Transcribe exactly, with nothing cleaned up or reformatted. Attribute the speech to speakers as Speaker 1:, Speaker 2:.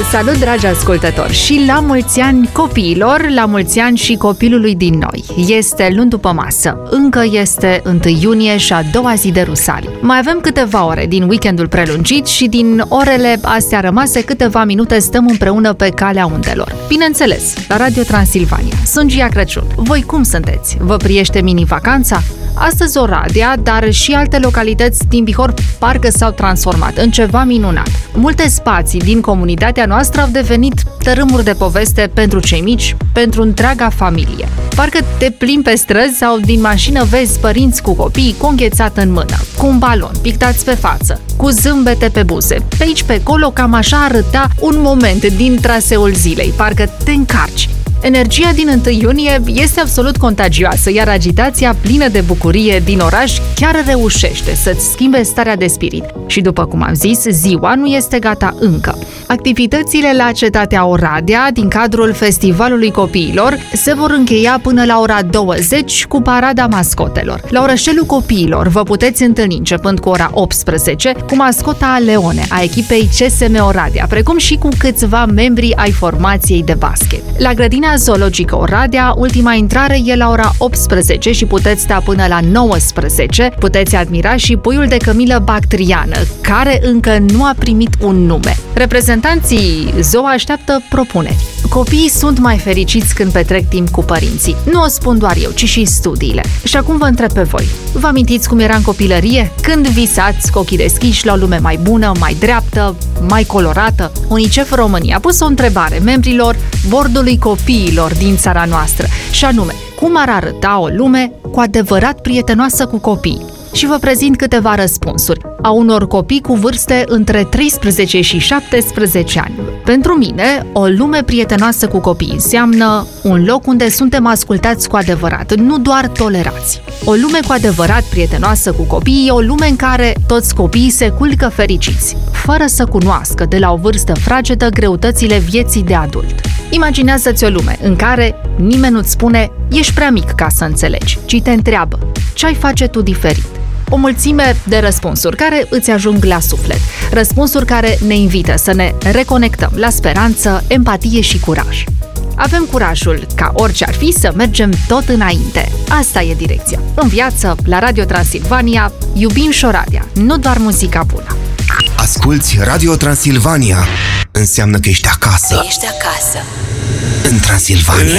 Speaker 1: salut, dragi ascultători, și la mulți ani copiilor, la mulți ani și copilului din noi. Este luni după masă, încă este întâi iunie și a doua zi de Rusalii. Mai avem câteva ore din weekendul prelungit și din orele astea rămase câteva minute stăm împreună pe calea undelor. Bineînțeles, la Radio Transilvania. Sunt Gia Crăciun. Voi cum sunteți? Vă priește mini-vacanța? Astăzi Oradea, dar și alte localități din Bihor parcă s-au transformat în ceva minunat. Multe spații din comunitatea noastră au devenit tărâmuri de poveste pentru cei mici, pentru întreaga familie. Parcă te plimbi pe străzi sau din mașină vezi părinți cu copii cu înghețat în mână, cu un balon pictați pe față, cu zâmbete pe buze. Pe aici, pe acolo, cam așa arăta un moment din traseul zilei. Parcă te încarci. Energia din întâi iunie este absolut contagioasă, iar agitația plină de bucurie din oraș chiar reușește să-ți schimbe starea de spirit. Și după cum am zis, ziua nu este gata încă. Activitățile la cetatea Oradea, din cadrul Festivalului Copiilor, se vor încheia până la ora douăzeci cu parada mascotelor. La orășelul copiilor vă puteți întâlni începând cu ora optsprezece cu mascota Leone a echipei C S M Oradea, precum și cu câțiva membri ai formației de basket. La grădina zoologică Oradea, ultima intrare e la ora optsprezece și puteți sta până la nouăsprezece. Puteți admira și puiul de cămilă bactriană, care încă nu a primit un nume. Reprezentanții zoo așteaptă propuneri. Copiii sunt mai fericiți când petrec timp cu părinții. Nu o spun doar eu, ci și studiile. Și acum vă întreb pe voi. Vă amintiți cum era în copilărie? Când visați cu ochii deschiși la o lume mai bună, mai dreaptă, mai colorată? UNICEF România a pus o întrebare membrilor bordului copiilor din țara noastră, și anume, cum ar arăta o lume cu adevărat prietenoasă cu copiii? Și vă prezint câteva răspunsuri a unor copii cu vârste între treisprezece și șaptesprezece ani. Pentru mine, o lume prietenoasă cu copiii înseamnă un loc unde suntem ascultați cu adevărat, nu doar tolerați. O lume cu adevărat prietenoasă cu copiii e o lume în care toți copiii se culcă fericiți, fără să cunoască de la o vârstă fragedă greutățile vieții de adult. Imaginează-ți o lume în care nimeni nu-ți spune ești prea mic ca să înțelegi, ci te întreabă ce ai face tu diferit. O mulțime de răspunsuri care îți ajung la suflet. Răspunsuri care ne invită să ne reconectăm la speranță, empatie și curaj. Avem curajul, ca orice ar fi, să mergem tot înainte. Asta e direcția. În viață, la Radio Transilvania, iubim și Oradea, nu doar muzica bună.
Speaker 2: Asculți Radio Transilvania. Înseamnă că ești acasă.
Speaker 3: Ești acasă.
Speaker 2: În Transilvania.